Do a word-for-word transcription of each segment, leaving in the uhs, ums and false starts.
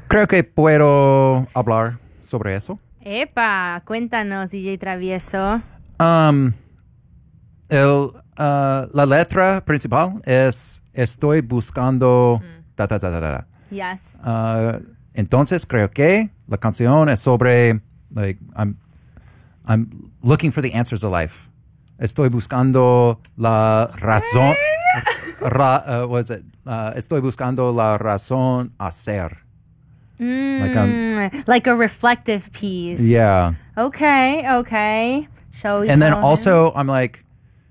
Creo que puedo hablar sobre eso. Epa, cuéntanos, D J Travieso. Um, el, uh, la letra principal es estoy buscando mm. ta, ta, ta, ta, ta. Yes. Uh, entonces creo que la canción es sobre like I'm I'm looking for the answers of life. Estoy buscando la razón. ra, uh, was it? Uh, estoy buscando la razón a ser. Mm, like, um, like a reflective piece. Yeah. Okay. Okay. Shall we? And then also, I'm like,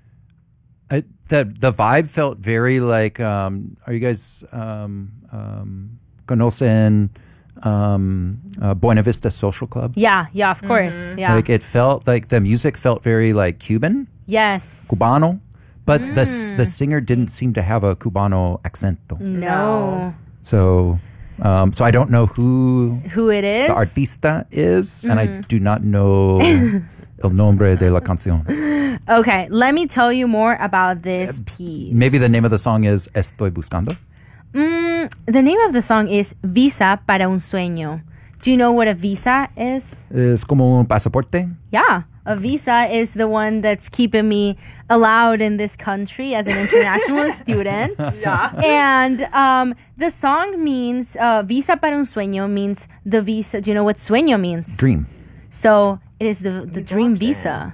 I, the the vibe felt very like. Um, are you guys um, um, conocen um, uh, Buena Vista Social Club? Yeah. Yeah. Of course. Mm-hmm. Yeah. Like it felt like the music felt very like Cuban. Yes. Cubano, but mm. the the singer didn't seem to have a Cubano accento. No. So. Um, so I don't know who who it is. The artista is, mm. and I do not know el nombre de la canción. Okay, let me tell you more about this piece. Maybe the name of the song is Estoy Buscando. Mm, the name of the song is Visa para un sueño. Do you know what a visa is? Es como un pasaporte. Yeah. A visa is the one that's keeping me allowed in this country as an international student. Yeah. And um, the song means, uh, Visa para un sueño means the visa. Do you know what sueño means? Dream. So it is the, the dream watching. visa.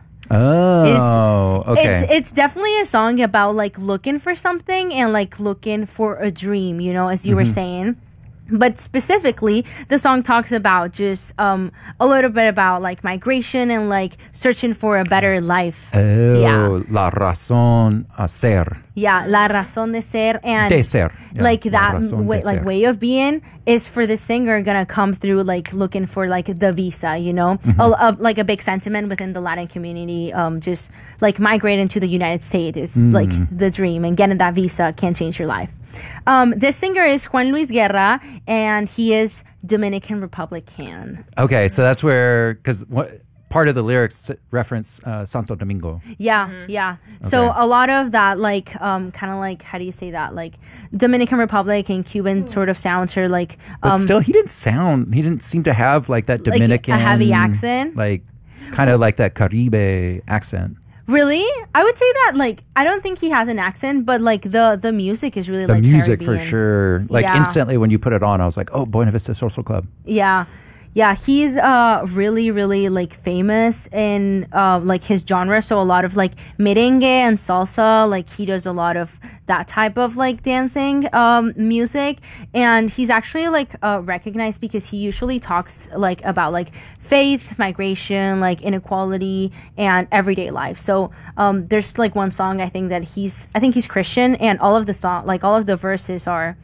Oh, it's, okay. It's, it's definitely a song about like looking for something and like looking for a dream, you know, as you mm-hmm. were saying. But specifically, the song talks about just um, a little bit about like migration and like searching for a better life. Oh, yeah. La razón a ser. Yeah, la razón de ser and de ser. Yeah, like that way, like ser. way of being is for the singer gonna come through like looking for like the visa, you know, mm-hmm. a, a, like a big sentiment within the Latin community. Um, just like migrating to the United States is mm. like the dream, and getting that visa can change your life. Um, this singer is Juan Luis Guerra, and he is Dominican Republican. Okay, so that's where, because part of the lyrics reference uh, Santo Domingo. Yeah, mm-hmm. yeah. Okay. So a lot of that, like, um, kind of like, how do you say that? Like, Dominican Republic and Cuban sort of sounds are like... Um, but still, he didn't sound, he didn't seem to have, like, that Dominican... Like a heavy accent? Like, kind of like that Caribe accent. Really? I would say that, like, I don't think he has an accent, but, like, the, the music is really, the like, The music, Caribbean. for sure. Like, yeah. Instantly when you put it on, I was like, oh, Buena Vista Social Club. Yeah. Yeah, he's uh really, really, like, famous in, uh, like, his genre. So a lot of, like, merengue and salsa, like, he does a lot of that type of, like, dancing um, music. And he's actually, like, uh, recognized because he usually talks, like, about, like, faith, migration, like, inequality, and everyday life. So um, there's, like, one song, I think, that he's, I think he's Christian, and all of the song, like, all of the verses are